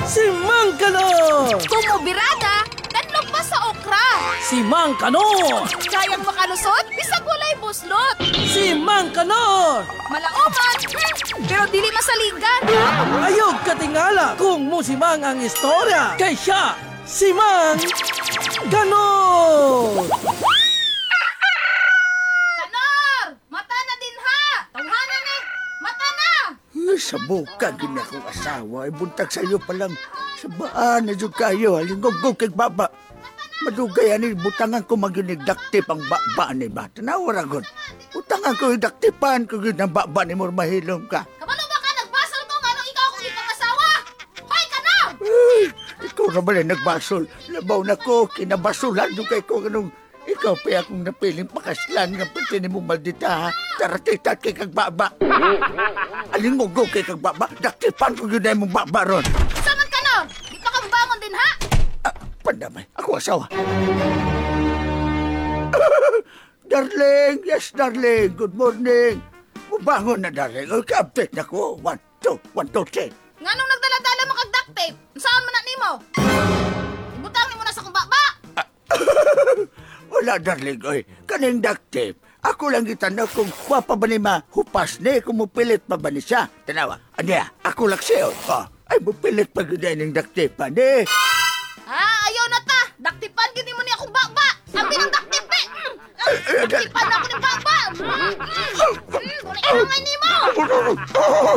Si Mang Kanor! Kumubirada, danlog pa sa okra. Si Mang Kanor! Kayang makalusot, bisag walay buslot. Si Mang Kanor! Malauman, pero dili masaligan. Ayog katingala kung musimang ang istorya. Kay siya, si Mang Kanor! Kanor! Mata na din ha! Tawhanan ni! Mata na! Sa buka, gina akong asawa. Ay buntag sa'yo palang. Sabaan na dyan kayo. Halingog-gog kay baba. Madugay ani, butangan ko maginigdaktip ang baba ni ba. Tanawar agad. Butangan ko idaktipan ko yun ang baba ni mo mahilom ka. Kabalo ba ka nagbasal ko nga nung ikaw kung ikang asawa? Hoy, Kanor! Ay, ikaw na ba rin nagbasol? Labaw na ko, kinabasulan doon kay ko ganung. Ikaw pa akong napiling pakaslan nga pati ni mo maldita ha. Taratita kay kag baba. Alingog-gog kay kag baba. Daktipan ko yun na mong baba ron. Saman, Kanor! Di pa ka mabangon din ha? Pandamay, ako asawa. Darling, yes darling, good morning. Mubangon na darling. O, ka-update na ko. 1, 2, 1, 2, 3. Nga nung nagdala-dala mo kag duct tape, saan mo na nimo? Ibutangin mo na sa kong baba! Wala darling, oy. Kaning duct tape. Ako lang itanaw kung wapa ba ni mahupas ni, kung mupilit pa ba ni siya. Tanawa, anya, ako lang siya. Oh, ay, mupilit pa ganda ng duct tape pa ni. Ayaw na ta! Daktipan gini mo ni akong baba! Ambi ng duct tape eh! Daktipan na ako ng baba! Kung ikangay nimo!